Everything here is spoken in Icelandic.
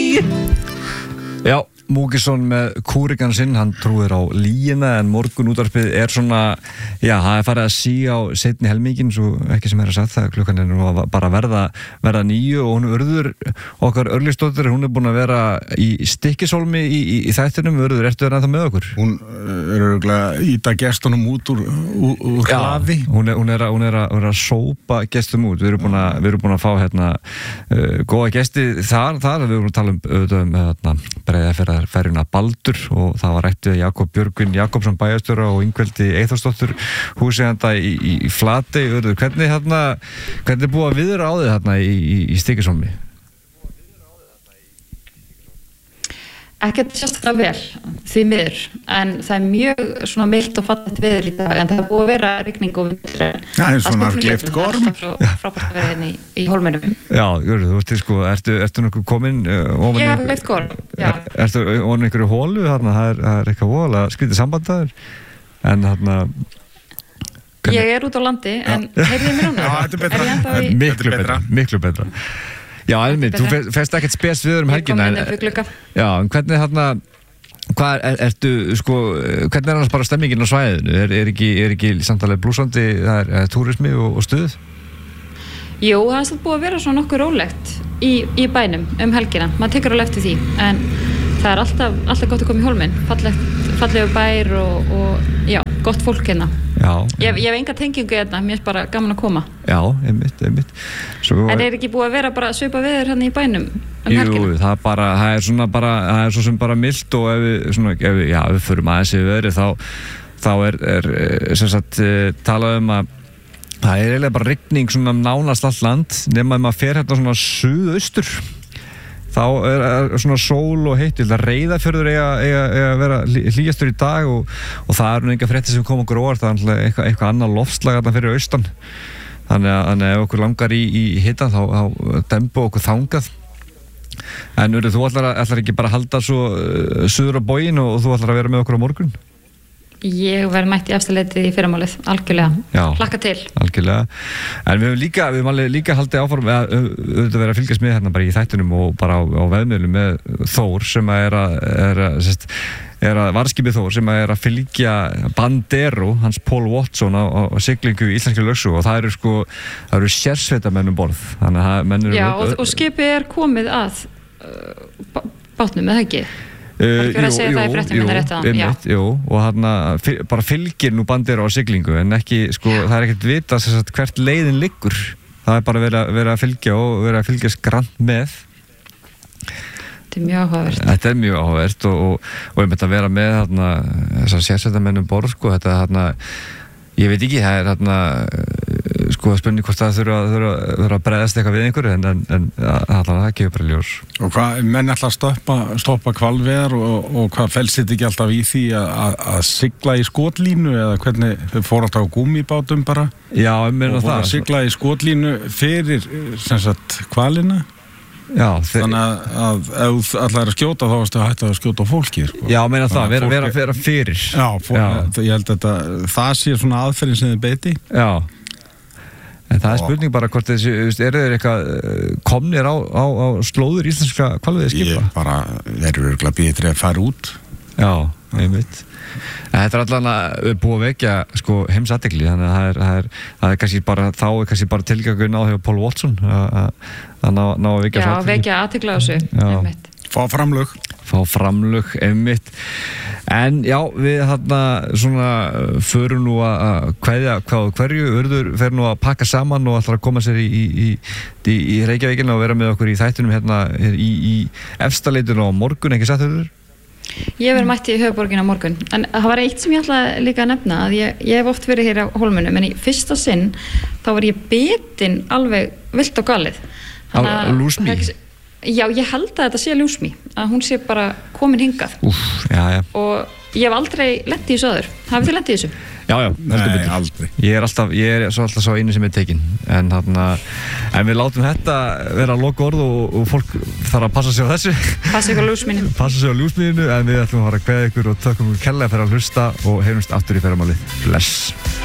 Já, Múkisson með kúrikan sinn, hann trúir á lýina en morgunútvarpið svona, já, það farið að síga á seinni helmingin, svo ekki sem að sagt, það klukkan nú bara verða 9 og hún Urður, okkar Örlygsdóttir, hún búin að vera í Stykkishólmi í þættinum. Urður, ertu það með okkur? Hún örugglega íta gestunum út úr hlaði. Hún er að sópa gestum út. Við erum búin að fá góða gesti þar, við erum að tala um Breiðafjarðarferjuna Baldur og það var rætt við Jakob Björgvin Jakobsson bæjarstjóra og Ingveldi Eyþórsdóttur húseiganda í Flatey. Urður, hvernig búið að viðra á þig þarna í Stykkishólmi? Ekkert sérstaklega vel, því miður, en það er mjög svona milt og fallegt veður í dag, en það er búið að vera rigning og vindur. Það er svona gleypt gorm. Það er frábært að vera hérna í hólminum. Já, Urður, þú ertu nokkuð komin ofan Ég hef gleypt gorm, já. Ertu ofan einhverju hólu þarna, það er eitthvað voðalega skrítið sambandaður, en þarna... Ég er út á landi, en heyrðu mig núna? Já, þetta er betra. Miklu betra. Já, einmitt, þú fæst ekkert spes við helgina. Já, en hvernig hvernig er annars bara stemmingin á svæðinu? Er ekki samtalið blúsandi, það er túrismi og stuð? Jú, það er búið að vera svona nokkuð rólegt í bænum helgina. Maður tekur alveg eftir því, en það er alltaf gott að koma í hólminn. Fallegur bær og já, gott fólk hérna. Já. Ég hef enga tengingu hérna, mér er bara gaman að koma. Já, einmitt. En er ekki búið að vera bara svipa veður hérna í bænum helgina? Jú, það er svo sem bara milt og ef við förum aðeins yfir veðrið þá er sem sagt talað um að það er eiginlega bara rigning svona nánast allt land nema að maður fer hérna svona suðaustur. Þá er svona sól og heitt. Reyðarfjörður eiga að vera hlýjastur í dag og það enga fréttir sem kom okkur óvart. Það er eitthvað annað loftslag þarna fyrir austan. Þannig að ef okkur langar í hita þá dembu okkur þangað. En Urður, þú ætlar ekki bara að halda svo suður á bóginn og þú ætlar að vera með okkur á morgun? Ég verð mætt í eftirleitið í fyrramálið, algjörlega. Já, hlakka til. Algjörlega. En við höfum líka haldið áfram auðvitað vera að fylgjast með hérna bara í þættunum og bara á veðmiðlum með Þór sem er að varðskipið Þór sem er að fylgja Bandero, hans Paul Watson á siglingu í íslenskri lögsögu og það eru sérsveitarmenn borð. Þannig að menn eru... Já, og skipið er komið að bátnum, eða ekki? Jú, og þarna bara fylgir nú Bandero á siglingu en ekki, það er ekkert vita hvert leiðin liggur. Það er bara verið að fylgja og verið að fylgjast grannt með. Þetta er mjög áhugavert. Þetta er mjög áhugavert og ég myndi að vera með þarna þessar sérsveitarmenn borð, þetta þarna, ég veit ekki, það er þarna spurning hvort það þurfa að bregðast eitthvað við einhverju en það gefur bara ljós. Og hvað, menn ætla að stoppa hvalveiðar og hvað felst þetta ekki alltaf í því að sigla í skotlínu eða hvernig þau fór alltaf á gúmmíbátum bara? Já, ég meina það. Og fór að sigla í skotlínu fyrir sem sagt hvalina? Já, þannig að ef þú ætlar að skjóta þá varstu að hætta að skjóta á fólki Já, meina það, vera fyrir. Já, ég held að það sé svona aðferðin sem þið beiti. Já. En það er spurning bara hvort þeir eru eitthvað komnir á slóður íslenska hvalveiðiskipa? Þeir eru örugglega betri að fara út. Já, einmitt. En þetta er allavega búið að vekja heimsathygli, þannig að það er kannski bara tilgangur á þegar Paul Watson að ná að vekja Já, vekja athygli á þessu, einmitt. Fá framlög, einmitt. En já, við förum nú að kveðja hvað og hverju. Urður fer nú að pakka saman og ætlar að koma sér í Reykjavíkina og vera með okkur í þættunum hérna í Efstaleitinu á morgun, ekki satt Urður? Ég verið mætt í höfuðborgina á morgun, en það var eitt sem ég ætlaði líka að nefna að ég hef oft verið hér á hólmunum, en í fyrsta sinn þá var ég bitin alveg vilt og galið. Á lúsmý? Já, ég held að þetta sé lúsmý, að hún sé bara komin hingað. Já. Og ég hef aldrei lent í þessu áður. Hafið þið lent í þessu? Já, Nei, aldrei. Ég er alltaf svo einu sem er tekin en við látum þetta vera lokaorð og fólk þarf að passa sig á þessu Passa sig á lúsmýinu en við ætlum að fara að kveðja ykkur og tökum ykkur kærlega fyrir að hlusta og heyrumst aftur í fyrramálið. Bless.